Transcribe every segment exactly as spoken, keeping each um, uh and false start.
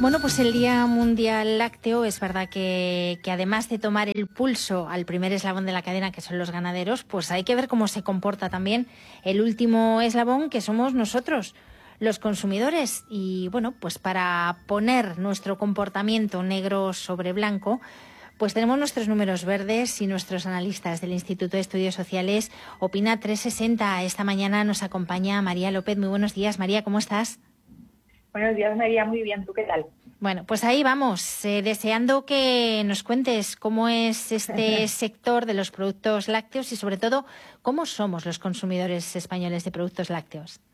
Bueno, pues el Día Mundial Lácteo es verdad que, que además de tomar el pulso al primer eslabón de la cadena, que son los ganaderos, pues hay que ver cómo se comporta también el último eslabón, que somos nosotros, los consumidores. Y bueno, pues para poner nuestro comportamiento negro sobre blanco, pues tenemos nuestros números verdes y nuestros analistas del Instituto de Estudios Sociales Opina trescientos sesenta. Esta mañana nos acompaña María López. Muy buenos días, María, ¿cómo estás? Buenos días, María. Muy bien. ¿Tú qué tal? Bueno, pues ahí vamos, eh, deseando que nos cuentes cómo es este sector de los productos lácteos y, sobre todo, cómo somos los consumidores españoles de productos lácteos.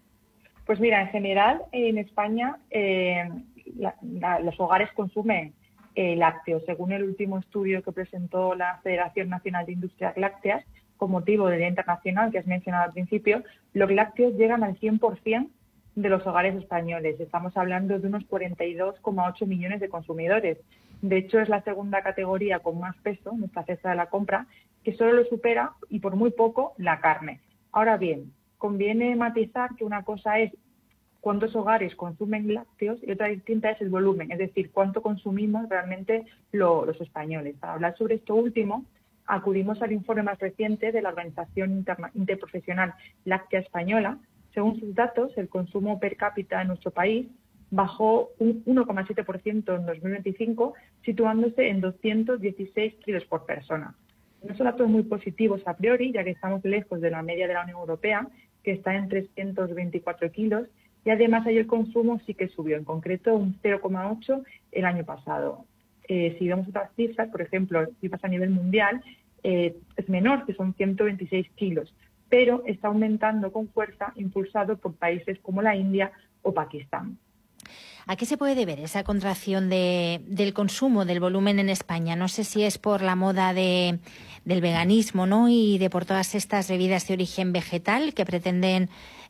Pues mira, en general, en España eh, la, la, los hogares consumen eh, lácteos. Según el último estudio que presentó la Federación Nacional de Industrias Lácteas, con motivo del Día Internacional que has mencionado al principio, los lácteos llegan al cien por ciento de los hogares españoles. Estamos hablando de unos cuarenta y dos coma ocho millones de consumidores. De hecho, es la segunda categoría con más peso en esta cesta de la compra, que solo lo supera, y por muy poco, la carne. Ahora bien, conviene matizar que una cosa es cuántos hogares consumen lácteos y otra distinta es el volumen, es decir, cuánto consumimos realmente lo, los españoles. Para hablar sobre esto último, acudimos al informe más reciente de la Organización Interna- Interprofesional Láctea Española. Según sus datos, el consumo per cápita en nuestro país bajó un uno coma siete por ciento en dos mil veinticinco, situándose en doscientos dieciséis kilos por persona. No son datos muy positivos a priori, ya que estamos lejos de la media de la Unión Europea, que está en trescientos veinticuatro kilos, y además ahí el consumo sí que subió, en concreto un cero coma ocho el año pasado. Eh, si vemos otras cifras, por ejemplo, cifras a nivel mundial, eh, es menor, que son ciento veintiséis kilos. Pero está aumentando con fuerza, impulsado por países como la India o Pakistán. ¿A qué se puede deber esa contracción de, del consumo, del volumen en España? No sé si es por la moda de, del veganismo, ¿no? Y de por todas estas bebidas de origen vegetal que pretenden,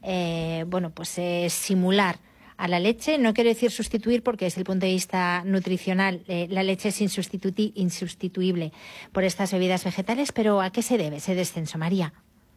eh, bueno, pues eh, simular a la leche. No quiero decir sustituir, porque desde el punto de vista nutricional eh, la leche es insustitu- insustituible por estas bebidas vegetales, pero ¿a qué se debe ese descenso, María?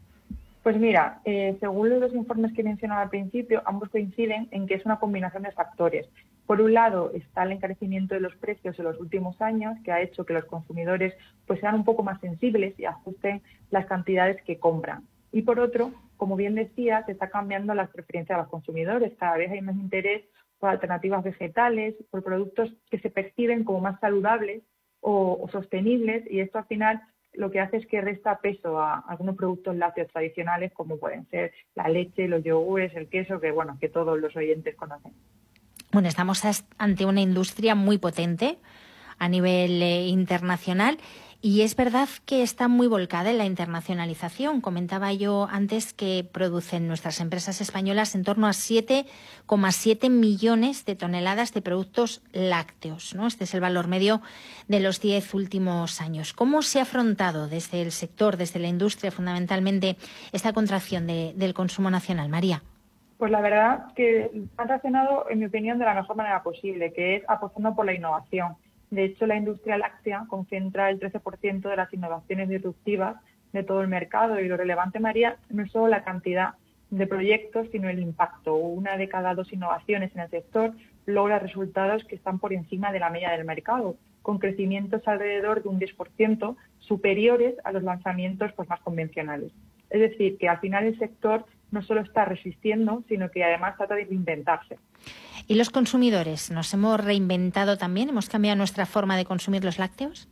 Pues mira, eh, según los dos informes que mencionaba al principio, ambos coinciden en que es una combinación de factores. Por un lado está el encarecimiento de los precios en los últimos años, que ha hecho que los consumidores pues sean un poco más sensibles y ajusten las cantidades que compran. Y por otro, como bien decía, se está cambiando las preferencias de los consumidores. Cada vez hay más interés por alternativas vegetales, por productos que se perciben como más saludables o, o sostenibles, y esto al final lo que hace es que resta peso a algunos productos lácteos tradicionales, como pueden ser la leche, los yogures, el queso, que bueno, que todos los oyentes conocen. Bueno, estamos ante una industria muy potente a nivel eh, internacional, y es verdad que está muy volcada en la internacionalización. Comentaba yo antes que producen nuestras empresas españolas en torno a siete coma siete millones de toneladas de productos lácteos, ¿no? Este es el valor medio de los diez últimos años. ¿Cómo se ha afrontado desde el sector, desde la industria fundamentalmente, esta contracción de, del consumo nacional, María? Pues la verdad que han reaccionado, en mi opinión, de la mejor manera posible, que es apostando por la innovación. De hecho, la industria láctea concentra el trece por ciento de las innovaciones disruptivas de todo el mercado, y lo relevante, María, no es solo la cantidad de proyectos, sino el impacto. Una de cada dos innovaciones en el sector logra resultados que están por encima de la media del mercado, con crecimientos alrededor de un diez por ciento superiores a los lanzamientos pues, más convencionales. Es decir, que al final el sector no solo está resistiendo, sino que además trata de reinventarse. ¿Y los consumidores? ¿Nos hemos reinventado también? ¿Hemos cambiado nuestra forma de consumir los lácteos?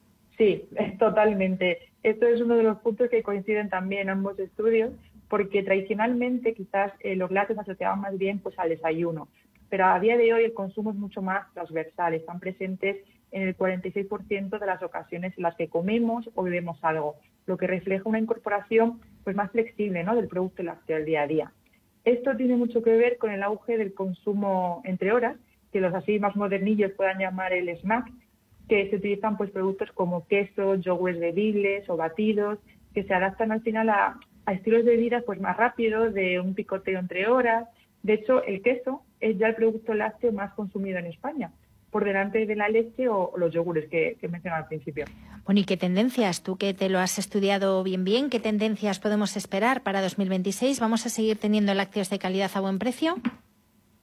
Sí, totalmente. Esto es uno de los puntos que coinciden también en ambos estudios, porque tradicionalmente quizás eh, los lácteos se asociaban más bien pues, al desayuno, pero a día de hoy el consumo es mucho más transversal. Están presentes en el cuarenta y seis por ciento de las ocasiones en las que comemos o bebemos algo, lo que refleja una incorporación pues, más flexible, ¿no?, del producto lácteo al día a día. Esto tiene mucho que ver con el auge del consumo entre horas, que los así más modernillos puedan llamar el snack, que se utilizan pues productos como quesos, yogures bebibles o batidos, que se adaptan al final a, a estilos de vida pues más rápidos, de un picoteo entre horas. De hecho, el queso es ya el producto lácteo más consumido en España, por delante de la leche o, o los yogures que, que mencionaba al principio. Bueno, ¿y qué tendencias? Tú que te lo has estudiado bien bien, ¿qué tendencias podemos esperar para dos mil veintiséis? ¿Vamos a seguir teniendo lácteos de calidad a buen precio?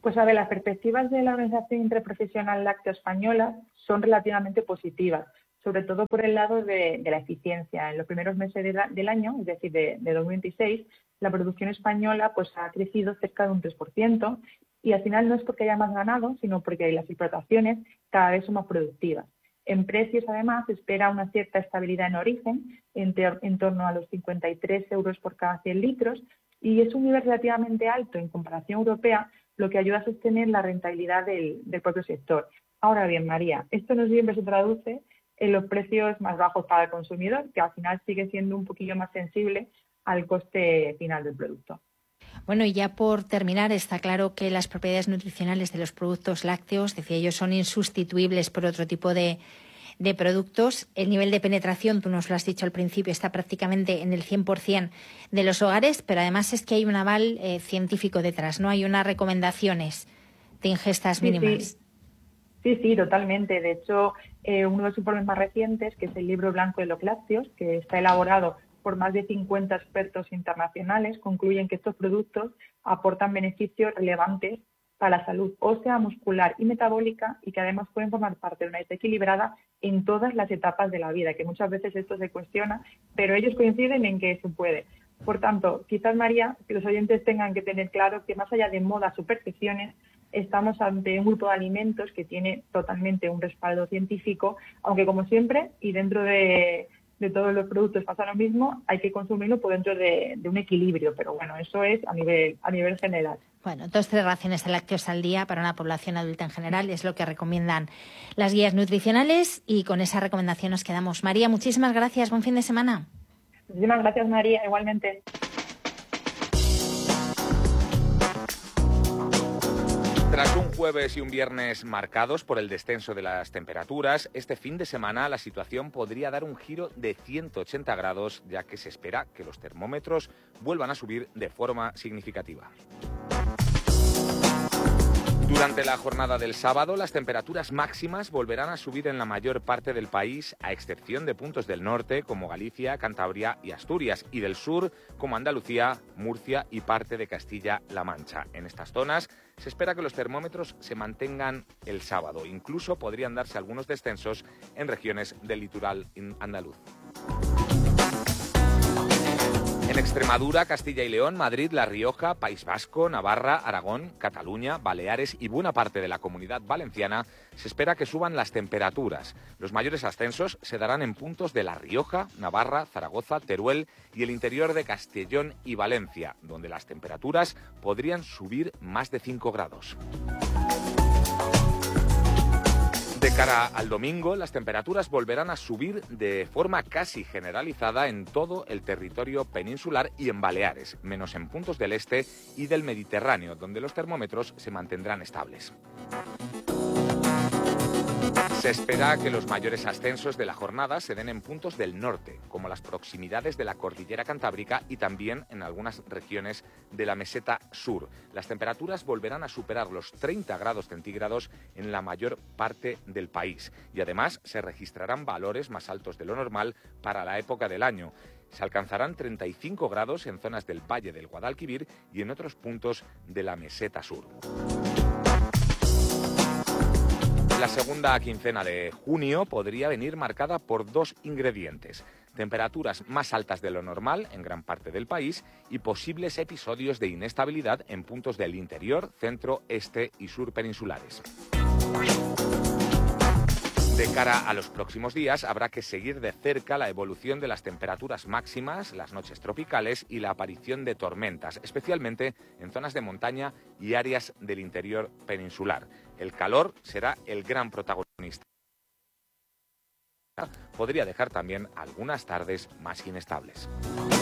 Pues a ver, las perspectivas de la Organización Interprofesional Láctea Española son relativamente positivas, sobre todo por el lado de, de la eficiencia. En los primeros meses de la, del año, es decir, de, de dos mil veintiséis, la producción española pues ha crecido cerca de un tres por ciento y al final no es porque haya más ganado, sino porque las explotaciones cada vez son más productivas. En precios, además, se espera una cierta estabilidad en origen, en, ter, en torno a los cincuenta y tres euros por cada cien litros, y es un nivel relativamente alto en comparación europea, lo que ayuda a sostener la rentabilidad del, del propio sector. Ahora bien, María, esto no siempre se traduce en los precios más bajos para el consumidor, que al final sigue siendo un poquillo más sensible al coste final del producto. Bueno, y ya por terminar, está claro que las propiedades nutricionales de los productos lácteos, decía yo, son insustituibles por otro tipo de, de productos. El nivel de penetración, tú nos lo has dicho al principio, está prácticamente en el cien por ciento de los hogares, pero además es que hay un aval eh, científico detrás, ¿no? Hay unas recomendaciones de ingestas mínimas. Sí, sí. Sí, sí, totalmente. De hecho, eh, uno de los informes más recientes, que es el Libro Blanco de los Lácteos, que está elaborado por más de cincuenta expertos internacionales, concluyen que estos productos aportan beneficios relevantes para la salud ósea, muscular y metabólica y que además pueden formar parte de una dieta equilibrada en todas las etapas de la vida, que muchas veces esto se cuestiona, pero ellos coinciden en que se puede. Por tanto, quizás, María, que los oyentes tengan que tener claro que más allá de modas o percepciones, estamos ante un grupo de alimentos que tiene totalmente un respaldo científico, aunque como siempre, y dentro de, de todos los productos pasa lo mismo, hay que consumirlo por dentro de, de un equilibrio, pero bueno, eso es a nivel, a nivel general. Bueno, dos, tres raciones de lácteos al día para una población adulta en general es lo que recomiendan las guías nutricionales y con esa recomendación nos quedamos. María, muchísimas gracias, buen fin de semana. Muchísimas gracias, María, igualmente. Tras un jueves y un viernes marcados por el descenso de las temperaturas, este fin de semana la situación podría dar un giro de ciento ochenta grados, ya que se espera que los termómetros vuelvan a subir de forma significativa. Durante la jornada del sábado, las temperaturas máximas volverán a subir en la mayor parte del país, a excepción de puntos del norte como Galicia, Cantabria y Asturias, y del sur como Andalucía, Murcia y parte de Castilla-La Mancha. En estas zonas se espera que los termómetros se mantengan el sábado. Incluso podrían darse algunos descensos en regiones del litoral andaluz. En Extremadura, Castilla y León, Madrid, La Rioja, País Vasco, Navarra, Aragón, Cataluña, Baleares y buena parte de la Comunidad Valenciana se espera que suban las temperaturas. Los mayores ascensos se darán en puntos de La Rioja, Navarra, Zaragoza, Teruel y el interior de Castellón y Valencia, donde las temperaturas podrían subir más de cinco grados. De cara al domingo, las temperaturas volverán a subir de forma casi generalizada en todo el territorio peninsular y en Baleares, menos en puntos del este y del Mediterráneo, donde los termómetros se mantendrán estables. Se espera que los mayores ascensos de la jornada se den en puntos del norte, como las proximidades de la cordillera cantábrica y también en algunas regiones de la meseta sur. Las temperaturas volverán a superar los treinta grados centígrados en la mayor parte del país y además se registrarán valores más altos de lo normal para la época del año. Se alcanzarán treinta y cinco grados en zonas del Valle del Guadalquivir y en otros puntos de la meseta sur. La segunda quincena de junio podría venir marcada por dos ingredientes: temperaturas más altas de lo normal en gran parte del país y posibles episodios de inestabilidad en puntos del interior, centro, este y sur peninsulares. De cara a los próximos días, habrá que seguir de cerca la evolución de las temperaturas máximas, las noches tropicales y la aparición de tormentas, especialmente en zonas de montaña y áreas del interior peninsular. El calor será el gran protagonista. Podría dejar también algunas tardes más inestables.